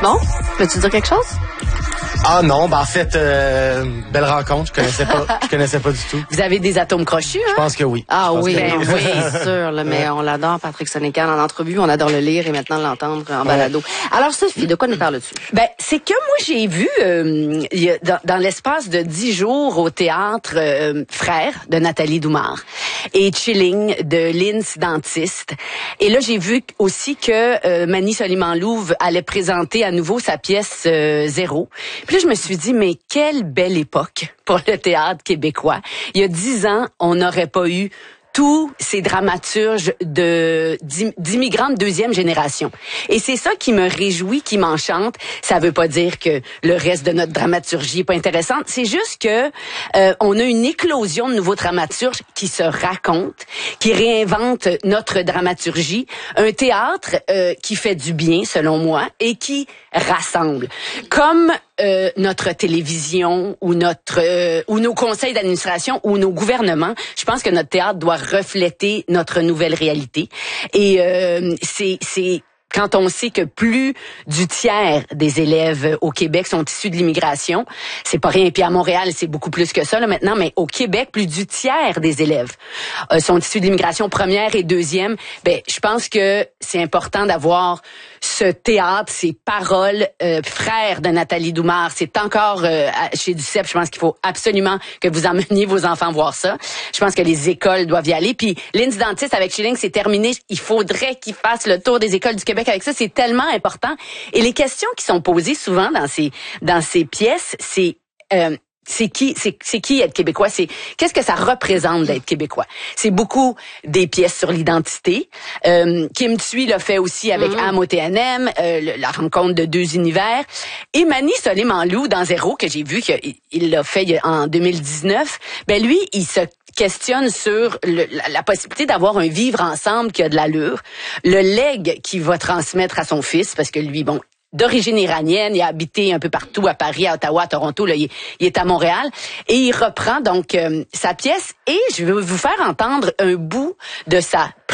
Non? Peux-tu dire quelque chose? Ah non, en fait, belle rencontre. Je connaissais pas du tout. Vous avez des atomes crochus, hein? Je pense que oui. Ah oui, oui, sûr. Là, mais on l'adore, Patrick Sénécal, en entrevue. On adore le lire et maintenant l'entendre en balado. Alors, Sophie, de quoi nous parles-tu? Ben, c'est que moi, j'ai vu dans l'espace de 10 jours au théâtre Frères de Nathalie Doumard et Chilling de Linz Dentiste. Et là, j'ai vu aussi que Mani Soliman-Louve allait présenter à nouveau sa pièce Zéro. Puis là, je me suis dit, mais quelle belle époque pour le théâtre québécois. Il y a 10 ans, on n'aurait pas eu tous ces dramaturges d'immigrants de deuxième génération. Et c'est ça qui me réjouit, qui m'enchante. Ça veut pas dire que le reste de notre dramaturgie est pas intéressante. C'est juste que on a une éclosion de nouveaux dramaturges qui se racontent, qui réinventent notre dramaturgie. Un théâtre qui fait du bien, selon moi, et qui rassemble. Comme notre télévision ou ou nos conseils d'administration ou nos gouvernements, je pense que notre théâtre doit refléter notre nouvelle réalité. Et c'est quand on sait que plus du tiers des élèves au Québec sont issus de l'immigration, c'est pas rien. Puis à Montréal, c'est beaucoup plus que ça là maintenant, mais au Québec, plus du tiers des élèves sont issus de l'immigration première et deuxième. Ben, je pense que c'est important d'avoir ce théâtre, ces paroles frères de Nathalie Doumard. C'est encore chez Duceppe. Je pense qu'il faut absolument que vous emmeniez vos enfants voir ça. Je pense que les écoles doivent y aller. Puis Linz Dentiste avec Chilling, c'est terminé. Il faudrait qu'ils fassent le tour des écoles du Québec avec ça. C'est tellement important. Et les questions qui sont posées souvent dans ces pièces, c'est qui être québécois? Qu'est-ce que ça représente d'être québécois? C'est beaucoup des pièces sur l'identité. Kim Thuy l'a fait aussi avec Âme au TNM, la rencontre de deux univers. Et Mani Soliman-Louve dans Zéro, que j'ai vu qu'il l'a fait en 2019, ben lui, il se questionne sur la possibilité d'avoir un vivre ensemble qui a de l'allure, le legs qu'il va transmettre à son fils, parce que lui, bon, d'origine iranienne, il a habité un peu partout, à Paris, à Ottawa, à Toronto, là, il est à Montréal, et il reprend donc sa pièce, et je vais vous faire entendre un bout de sa